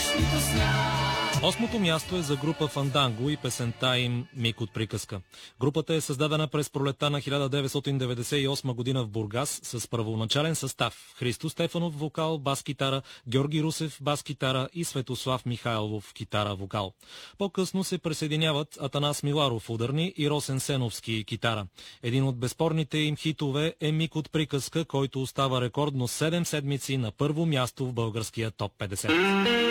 Осмото място е за група Фанданго и песента им «Миг от приказка». Групата е създадена през пролетта на 1998 година в Бургас с първоначален състав: Христо Стефанов вокал, бас-китара, Георги Русев бас-китара и Светослав Михайлов китара-вокал. По-късно се присъединяват Атанас Миларов ударни и Росен Сеновски китара. Един от безспорните им хитове е «Миг от приказка», който остава рекордно 7 седмици на първо място в българския топ 50.